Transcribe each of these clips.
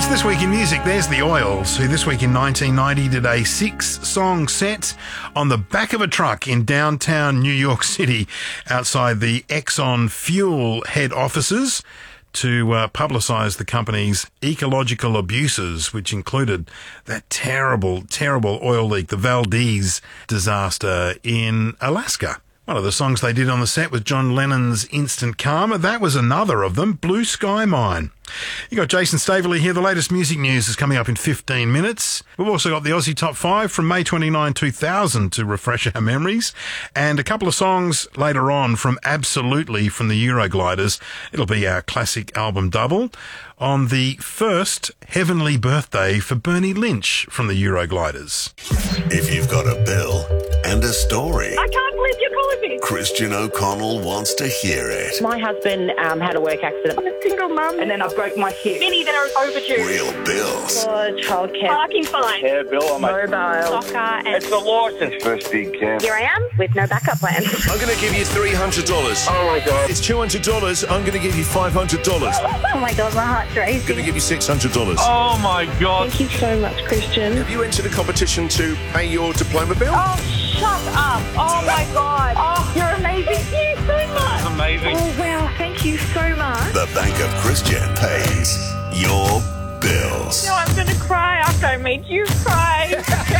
It's This Week in Music. There's the Oils, who this week in 1990 did a 6-song set on the back of a truck in downtown New York City outside the Exxon Fuel head offices to publicise the company's ecological abuses, which included that terrible oil leak, the Valdez disaster in Alaska. One of the songs they did on the set was John Lennon's Instant Karma. That was another of them, Blue Sky Mine. You got Jason Staveley here. The latest music news is coming up in 15 minutes. We've also got the Aussie Top 5 from May 29, 2000 to refresh our memories. And a couple of songs later on from Absolutely from the Eurogliders. It'll be our classic album double on the first heavenly birthday for Bernie Lynch from the Eurogliders. If you've got a bill and a story, I can't believe you're calling me. Christian O'Connell wants to hear it. My husband had a work accident. I'm a single mum, and then I broke my hip. Many that are overdue. Real bills. Childcare. Parking fine. Yeah, Bill, Mobile. Soccer. And it's the licence. First big camp. here I am with no backup plan. I'm going to give you $300. Oh, my God. It's $200. I'm going to give you $500. Oh my God, my heart's I'm racing. going to give you $600. Oh, my God. Thank you so much, Christian. Have you entered a competition to pay your diploma bill? Oh, shut up. Oh my God. Oh, you're amazing. Thank you so much. Amazing. Oh, wow. Thank you so much. The Bank of Christian pays your bills. No, I'm going to cry after I made you cry.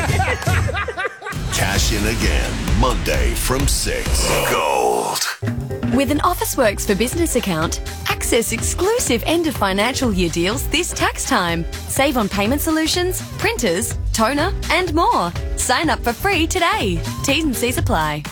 Cash in again, Monday from 6. Gold. With an Officeworks for Business account, access exclusive end of financial year deals this tax time. Save on payment solutions, printers, toner, and more. Sign up for free today. T's and C's apply.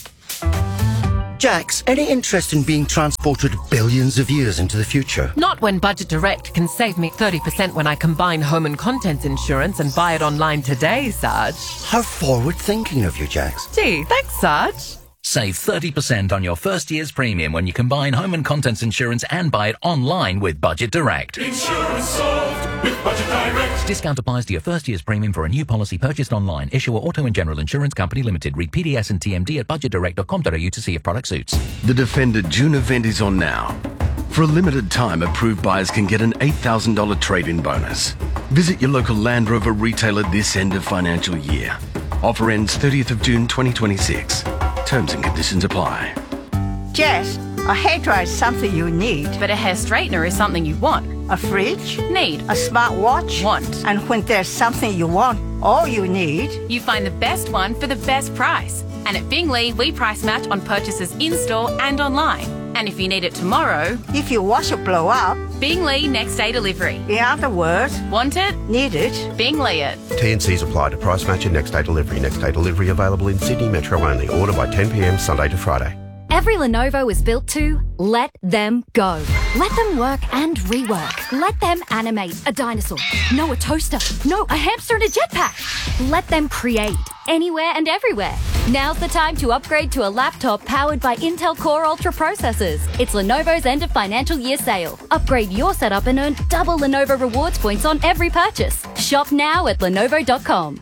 Jax, any interest in being transported billions of years into the future? Not when Budget Direct can save me 30% when I combine home and contents insurance and buy it online today, Sarge. How forward-thinking of you, Jax. Gee, thanks, Sarge. Save 30% on your first year's premium when you combine home and contents insurance and buy it online with Budget Direct. Insurance solved with Budget Direct. Discount applies to your first year's premium for a new policy purchased online. Issuer Auto and General Insurance Company Limited. Read PDS and TMD at budgetdirect.com.au to see if product suits. The Defender June event is on now. For a limited time, approved buyers can get an $8,000 trade-in bonus. Visit your local Land Rover retailer this end of financial year. Offer ends 30th of June 2026. Terms and conditions apply. Jess, a hairdryer is something you need. But a hair straightener is something you want. A fridge? Need. A smartwatch? Want. And when there's something you want, all you need... You find the best one for the best price. And at Bingley, we price match on purchases in-store and online. And if you need it tomorrow... If your washer blow up... Bingley next day delivery. In other words... Want it? Need it? Bingley it. T&Cs apply to price match and next day delivery. Next day delivery available in Sydney Metro only. Order by 10 p.m. Sunday to Friday. Every Lenovo is built to let them go. Let them work and rework. Let them animate a dinosaur. No, a toaster. No, a hamster and a jetpack. Let them create anywhere and everywhere. Now's the time to upgrade to a laptop powered by Intel Core Ultra processors. It's Lenovo's end of financial year sale. Upgrade your setup and earn double Lenovo rewards points on every purchase. Shop now at Lenovo.com.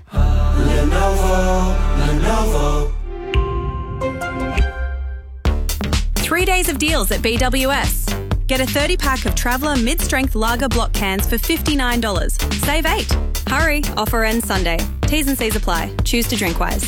Lenovo. 3 days of deals at BWS. Get a 30-pack of Traveller mid-strength lager block cans for $59. Save 8. Hurry, offer ends Sunday. T's and C's apply. Choose to drink wise.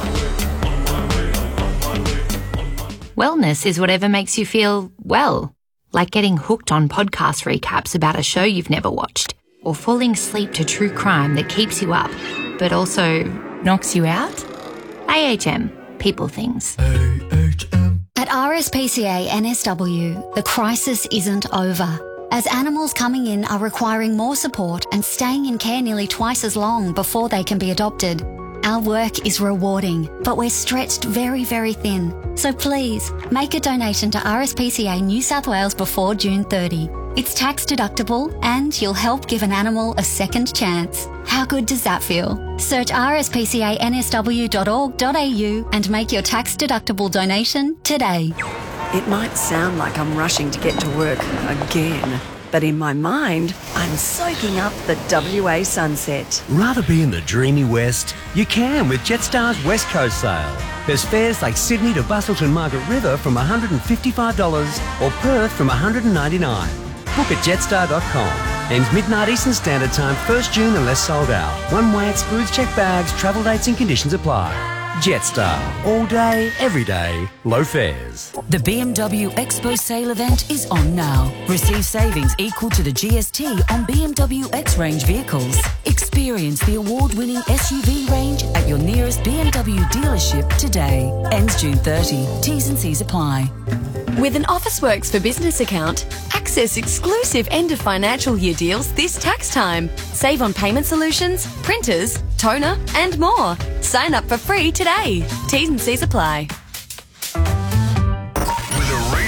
Wellness is whatever makes you feel well, like getting hooked on podcast recaps about a show you've never watched, or falling asleep to true crime that keeps you up, but also knocks you out. AHM, people things. At RSPCA NSW, the crisis isn't over. As animals coming in are requiring more support and staying in care nearly twice as long before they can be adopted. Our work is rewarding, but we're stretched very, very thin. So please, make a donation to RSPCA New South Wales before June 30. It's tax deductible and you'll help give an animal a second chance. How good does that feel? Search rspcansw.org.au and make your tax deductible donation today. It might sound like I'm rushing to get to work again, but in my mind, I'm soaking up the WA sunset. Rather be in the dreamy West? You can with Jetstar's West Coast sale. There's fares like Sydney to Busselton Margaret River from $155 or Perth from $199. Book at jetstar.com. Ends midnight Eastern Standard Time, 1st June unless sold out. One-way excludes check bags, travel dates and conditions apply. Jetstar. All day, every day. Low fares. The BMW Expo sale event is on now. Receive savings equal to the GST on BMW X-Range vehicles. Experience the award-winning SUV range at your nearest BMW dealership today. Ends June 30. T's and C's apply. With an Officeworks for Business account, access exclusive end of financial year deals this tax time. Save on payment solutions, printers, toner, and more. Sign up for free today. T's and C's apply.